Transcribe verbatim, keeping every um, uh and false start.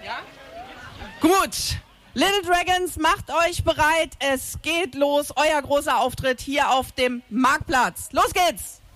Ja? Gut. Little Dragons, macht euch bereit. Es geht los. Euer großer Auftritt hier auf dem Marktplatz. Los geht's!